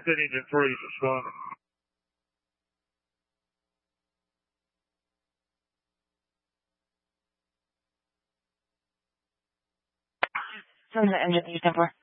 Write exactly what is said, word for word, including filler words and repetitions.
Cockpit engine three, respond. From the engine, you ten four.